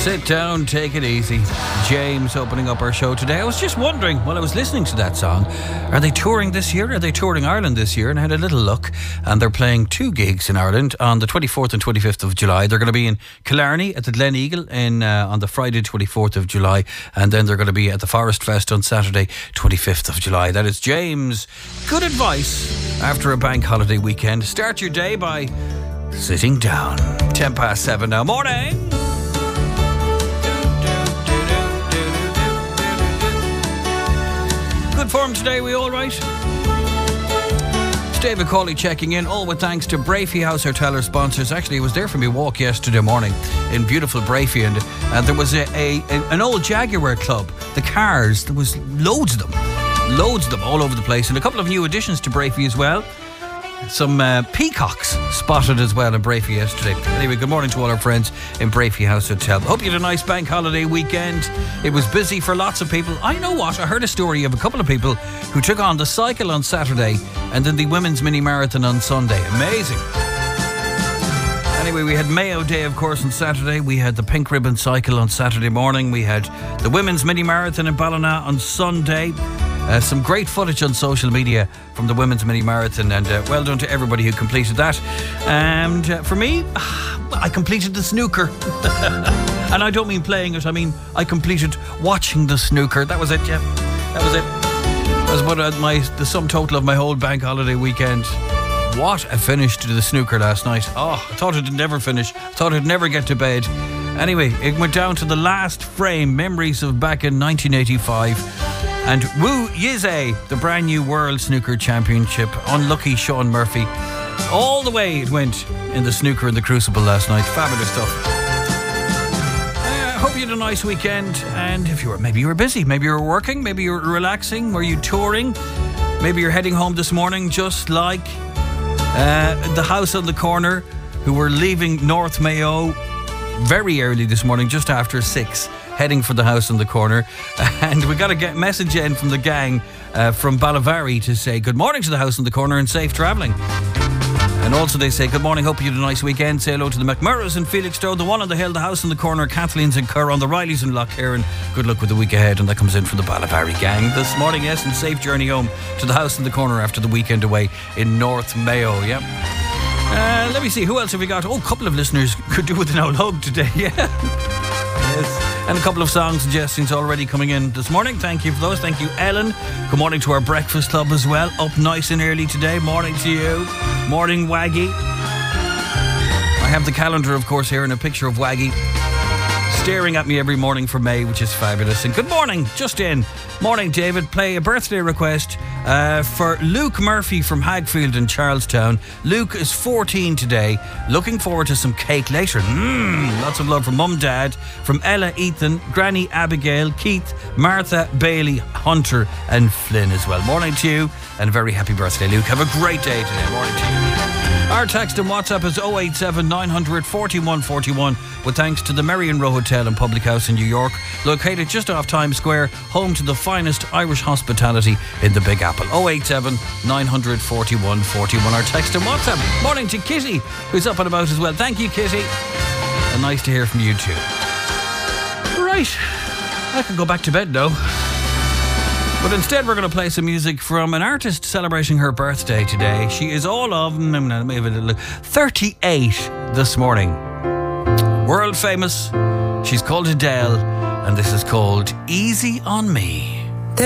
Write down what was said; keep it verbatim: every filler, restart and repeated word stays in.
Sit down, take it easy. James opening up our show today. I was just wondering while I was listening to that song, are they touring this year? Are they touring Ireland this year? And I had a little look, and they're playing two gigs in Ireland on the twenty-fourth and twenty-fifth of July. They're going to be in Killarney at the Glen Eagle in, uh, on the Friday twenty-fourth of July, and then they're going to be at the Forest Fest on Saturday twenty-fifth of July. That is James. Good advice after a bank holiday weekend. Start your day by sitting down. Ten past seven now. Morning. Good form today, we all right? It's David Cawley checking in, all with thanks to Brafey House Hotel, our sponsors. Actually, I was there for my walk yesterday morning in beautiful Brafey, and uh, there was a, a, a an old Jaguar club, the cars. There was loads of them, loads of them all over the place, and a couple of new additions to Brafey as well. Some uh, peacocks spotted as well in Brafey yesterday. Anyway, good morning to all our friends in Brafey House Hotel. Hope you had a nice bank holiday weekend. It was busy for lots of people. I know what, I heard a story of a couple of people who took on the cycle on Saturday and then the women's mini marathon on Sunday. Amazing. Anyway, we had Mayo Day, of course, on Saturday. We had the pink ribbon cycle on Saturday morning. We had the women's mini marathon in Ballina on Sunday. Uh, some great footage on social media from the women's mini marathon, and uh, well done to everybody who completed that. And uh, for me, I completed the snooker. And I don't mean playing it, I mean I completed watching the snooker. That was it, yeah. That was it. That was about uh, my, the sum total of my whole bank holiday weekend. What a finish to the snooker last night. Oh, I thought it'd never finish. I thought it'd never get to bed. Anyway, it went down to the last frame, memories of back in nineteen eighty-five. And Wu Yizhe, the brand new World Snooker Championship. Unlucky Sean Murphy. All the way it went in the snooker in the Crucible last night. Fabulous stuff. I uh, hope you had a nice weekend. And if you were, maybe you were busy. Maybe you were working. Maybe you were relaxing. Were you touring? Maybe you're heading home this morning, just like uh, the house on the corner, who were leaving North Mayo very early this morning, just after six. Heading for the house on the corner, and we got a get message in from the gang uh, from Ballavary to say good morning to the house on the corner and safe travelling. And also they say good morning, hope you had a nice weekend. Say hello to the McMurrows in Felixstowe, the one on the hill, the house on the corner, Kathleen's in Curran, the Rileys in Lough Erne. Good luck with the week ahead, and that comes in from the Ballavary gang this morning. Yes, and safe journey home to the house on the corner after the weekend away in North Mayo. Yep. Uh, let me see, who else have we got? Oh, a couple of listeners could do with an old hug today. Yeah. Yes. And a couple of song suggestions already coming in this morning. Thank you for those. Thank you, Ellen. Good morning to our breakfast club as well. Up nice and early today. Morning to you. Morning, Waggy. I have the calendar, of course, here, and a picture of Waggy staring at me every morning for May, which is fabulous. And good morning, just in. Morning, David. Play a birthday request uh, for Luke Murphy from Hagfield in Charlestown. Luke is fourteen today. Looking forward to some cake later. Mmm, lots of love from Mum, Dad, from Ella, Ethan, Granny, Abigail, Keith, Martha, Bailey, Hunter and Flynn as well. Morning to you, and a very happy birthday, Luke. Have a great day today. Morning to you. Our text and WhatsApp is oh eight seven nine hundred forty-one forty-one, with thanks to the Merrion Row Hotel and Public House in New York, located just off Times Square, home to the finest Irish hospitality in the Big Apple. oh eight seven nine hundred forty-one forty-one, our text and WhatsApp. Morning to Kitty, who's up and about as well. Thank you, Kitty. And nice to hear from you too. Right, I can go back to bed now. But instead we're going to play some music from an artist celebrating her birthday today. She is all of thirty-eight this morning. World famous. She's called Adele, and this is called Easy on Me.